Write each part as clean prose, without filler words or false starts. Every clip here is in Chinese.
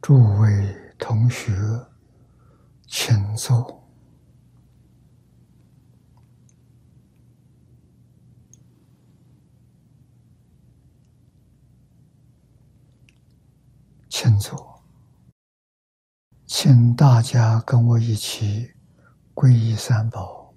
诸位同学，请坐。请坐。请大家跟我一起皈依三宝。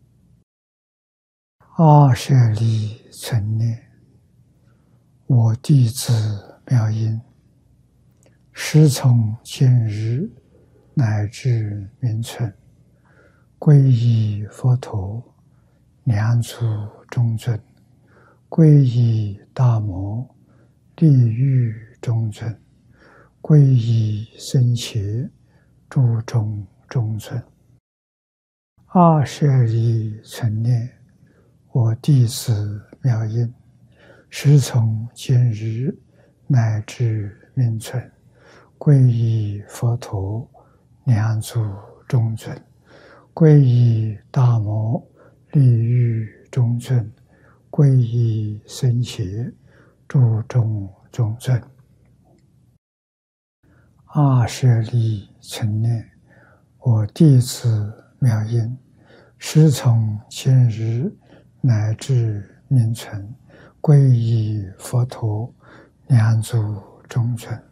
阿舍利存念，我弟子妙音，时从今日乃至明存，皈依佛陀，两足中尊；皈依大摩，利欲中尊；皈依僧伽，诸众中尊。阿舍利存念，我弟子妙音，时从今日乃至明存，皈依佛陀，两足中尊；皈依大摩，利欲中尊；皈依僧伽，诸众中尊。阿舍利存念，我弟子妙音，时从今日乃至明存，皈依佛陀，两足中尊；